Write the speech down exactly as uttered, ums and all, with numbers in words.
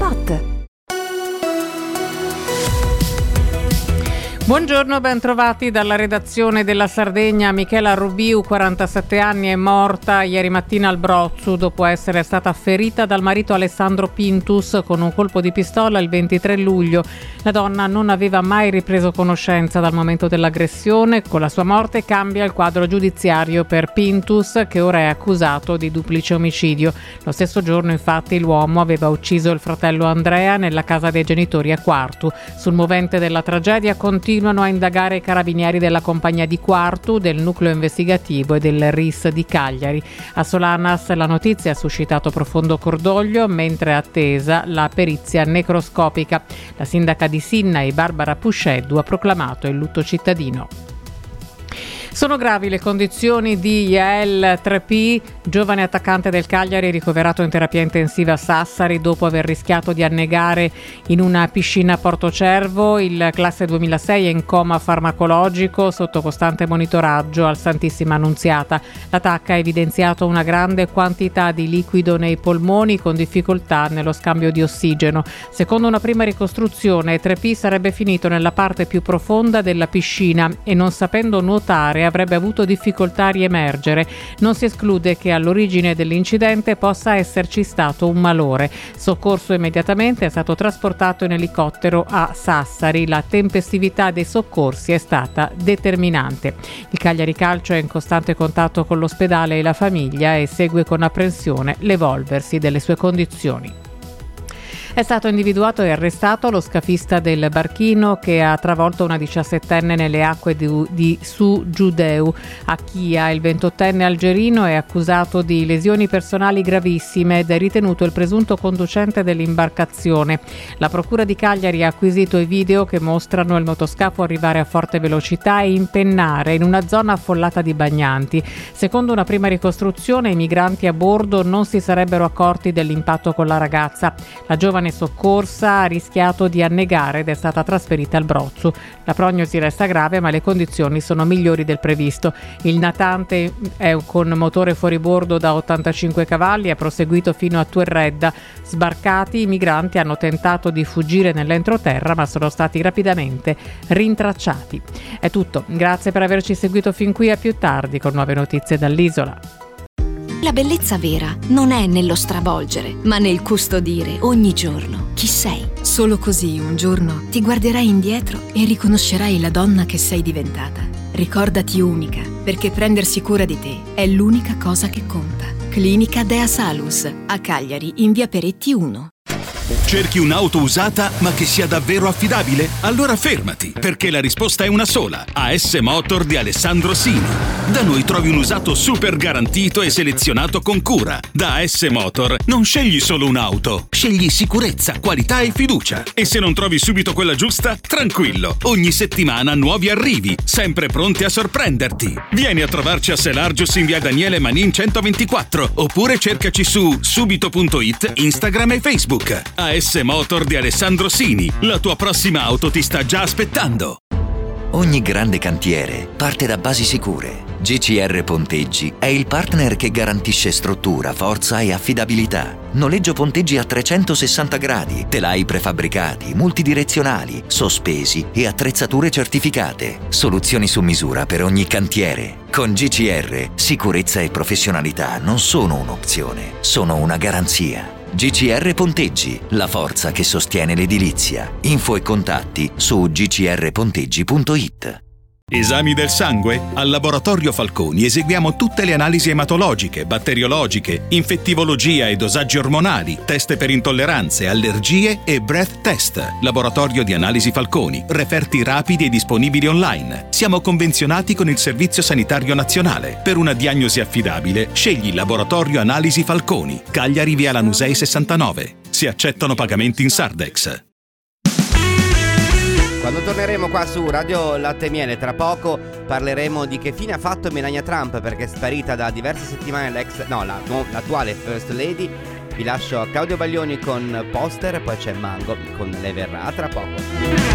Spot. Buongiorno, ben trovati dalla redazione della Sardegna. Michela Rubiu, quarantasette anni, è morta ieri mattina al Brozzu dopo essere stata ferita dal marito Alessandro Pintus con un colpo di pistola il ventitré luglio. La donna non aveva mai ripreso conoscenza dal momento dell'aggressione. Con la sua morte cambia il quadro giudiziario per Pintus, che ora è accusato di duplice omicidio. Lo stesso giorno, infatti, l'uomo aveva ucciso il fratello Andrea nella casa dei genitori a Quartu. Sul movente della tragedia continua Continuano a indagare i carabinieri della compagnia di Quartu, del nucleo investigativo e del R I S di Cagliari. A Solanas la notizia ha suscitato profondo cordoglio, mentre è attesa la perizia necroscopica. La sindaca di Sinnai, Barbara Pusceddu, ha proclamato il lutto cittadino. Sono gravi le condizioni di Yael tre P, giovane attaccante del Cagliari ricoverato in terapia intensiva a Sassari dopo aver rischiato di annegare in una piscina a Portocervo. Il classe duemilasei è in coma farmacologico sotto costante monitoraggio al Santissima Annunziata. L'attacco ha evidenziato una grande quantità di liquido nei polmoni con difficoltà nello scambio di ossigeno. Secondo una prima ricostruzione, tre P sarebbe finito nella parte più profonda della piscina e, non sapendo nuotare, avrebbe avuto difficoltà a riemergere. Non si esclude che all'origine dell'incidente possa esserci stato un malore. Soccorso immediatamente, è stato trasportato in elicottero a Sassari. La tempestività dei soccorsi è stata determinante. Il Cagliari Calcio è in costante contatto con l'ospedale e la famiglia e segue con apprensione l'evolversi delle sue condizioni. È stato individuato e arrestato lo scafista del barchino che ha travolto una diciassettenne nelle acque di, di Su Giudeu a Chia. Il ventottenne algerino è accusato di lesioni personali gravissime ed è ritenuto il presunto conducente dell'imbarcazione. La procura di Cagliari ha acquisito i video che mostrano il motoscafo arrivare a forte velocità e impennare in una zona affollata di bagnanti. Secondo una prima ricostruzione, i migranti a bordo non si sarebbero accorti dell'impatto con la ragazza. La giovane soccorsa ha rischiato di annegare ed è stata trasferita al Brozzu. La prognosi resta grave, ma le condizioni sono migliori del previsto. Il natante è con motore fuoribordo da ottantacinque cavalli e ha proseguito fino a Tuerredda. Sbarcati, i migranti hanno tentato di fuggire nell'entroterra, ma sono stati rapidamente rintracciati. È tutto, grazie per averci seguito fin qui, a più tardi con nuove notizie dall'isola. La bellezza vera non è nello stravolgere, ma nel custodire ogni giorno chi sei. Solo così un giorno ti guarderai indietro e riconoscerai la donna che sei diventata. Ricordati unica, perché prendersi cura di te è l'unica cosa che conta. Clinica Dea Salus, a Cagliari, in via Peretti uno. Cerchi un'auto usata ma che sia davvero affidabile? Allora fermati, perché la risposta è una sola. A S Motor di Alessandro Sini. Da noi trovi un usato super garantito e selezionato con cura. Da A S Motor non scegli solo un'auto, scegli sicurezza, qualità e fiducia. E se non trovi subito quella giusta, tranquillo, ogni settimana nuovi arrivi, sempre pronti a sorprenderti. Vieni a trovarci a Selargius in via Daniele Manin centoventiquattro, oppure cercaci su subito punto it, Instagram e Facebook. A S Motor di Alessandro Sini, la tua prossima auto ti sta già aspettando. Ogni grande cantiere parte da basi sicure. G C R Ponteggi è il partner che garantisce struttura, forza e affidabilità. Noleggio ponteggi a trecentosessanta gradi, telai prefabbricati, multidirezionali, sospesi e attrezzature certificate. Soluzioni su misura per ogni cantiere. Con G C R, sicurezza e professionalità non sono un'opzione, sono una garanzia. G C R Ponteggi, la forza che sostiene l'edilizia. Info e contatti su g c r ponteggi punto it. Esami del sangue? Al Laboratorio Falconi eseguiamo tutte le analisi ematologiche, batteriologiche, infettivologia e dosaggi ormonali, test per intolleranze, allergie e breath test. Laboratorio di Analisi Falconi, referti rapidi e disponibili online. Siamo convenzionati con il Servizio Sanitario Nazionale. Per una diagnosi affidabile, scegli Laboratorio Analisi Falconi, Cagliari via Lanusei sessantanove. Si accettano pagamenti in Sardex. Quando torneremo qua su Radio Latte e Miele tra poco parleremo di che fine ha fatto Melania Trump, perché è sparita da diverse settimane l'ex, no, la, no, l'attuale First Lady. Vi lascio a Claudio Baglioni con Poster, poi c'è Mango con Lei verrà tra poco.